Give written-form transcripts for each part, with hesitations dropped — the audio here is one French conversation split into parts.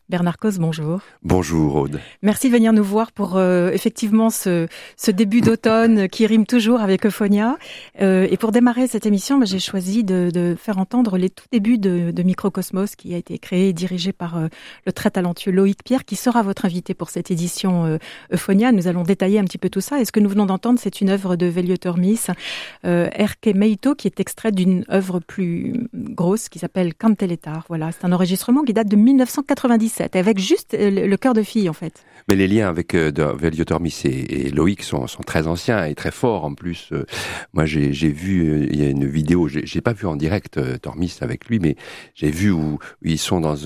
Bernard Cos, bonjour. Bonjour Aude. Merci de venir nous voir pour effectivement ce début d'automne qui rime toujours avec Euphonia. Et pour démarrer cette émission, j'ai choisi de faire entendre les tout débuts de Microcosmos qui a été créé et dirigé par le très talentueux Loïc Pierre qui sera votre invité pour cette édition Euphonia. Nous allons détailler un petit peu tout ça. Et ce que nous venons d'entendre, c'est une œuvre de Velio Tormis, Erke Meito, qui est extraite d'une œuvre plus grosse qui s'appelle Canteletar. Voilà, c'est un enregistrement qui date de 1997. Avec juste le cœur de fille, en fait. Mais les liens avec Velio Tormis et Loïc sont très anciens et très forts en plus. Moi, j'ai vu, il y a une vidéo, j'ai pas vu en direct Tormis avec lui, mais j'ai vu où ils sont dans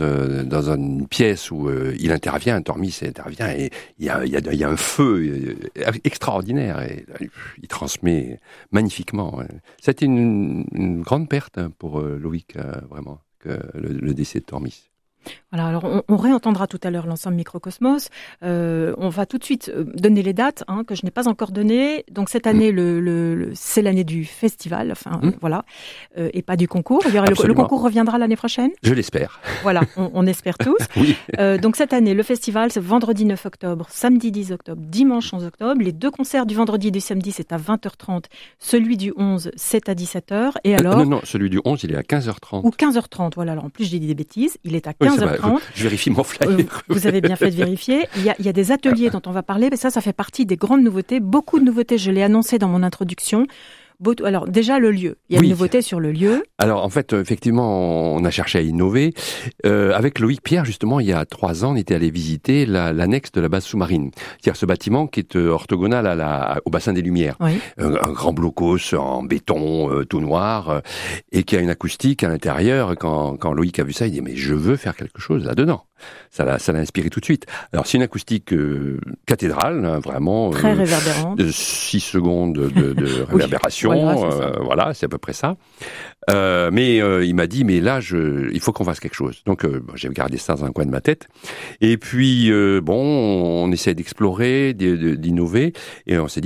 une pièce où il intervient, Tormis intervient et il y a un feu extraordinaire et il transmet magnifiquement. C'était une grande perte pour Loïc, vraiment, le décès de Tormis. Voilà, alors on réentendra tout à l'heure l'ensemble Microcosmos. On va tout de suite donner les dates que je n'ai pas encore données. Donc cette année, c'est l'année du festival, voilà, et pas du concours. Il y aura le concours reviendra l'année prochaine. Je l'espère. Voilà, on espère tous. Oui. Donc cette année, le festival, c'est vendredi 9 octobre, samedi 10 octobre, dimanche 11 octobre. Les deux concerts du vendredi et du samedi, c'est à 20h30. Celui du 11, c'est à 17h. Et alors non, celui du 11, il est à 15h30. Ou 15h30, voilà. Alors en plus, j'ai dit des bêtises. Il est à 15h30. Je vérifie mon flyer. Vous avez bien fait de vérifier. Il y a des ateliers dont on va parler, mais ça fait partie des grandes nouveautés. Beaucoup de nouveautés, je l'ai annoncé dans mon introduction. Alors déjà le lieu, il y a une nouveauté sur le lieu. Alors en fait, effectivement, on a cherché à innover. Avec Loïc Pierre, justement, il y a 3 ans, on était allé visiter l'annexe de la base sous-marine. C'est-à-dire ce bâtiment qui est orthogonal au bassin des Lumières. Oui. Un grand blocos en béton tout noir et qui a une acoustique à l'intérieur. Quand Loïc a vu ça, il dit « mais je veux faire quelque chose là-dedans ». Ça l'a inspiré tout de suite. Alors c'est une acoustique cathédrale, vraiment très réverbérante. 6 secondes de réverbération, voilà, c'est à peu près ça. Mais il m'a dit mais là il faut qu'on fasse quelque chose. Donc j'ai gardé ça dans un coin de ma tête. Et puis on essaie d'explorer, d'innover, et on s'est dit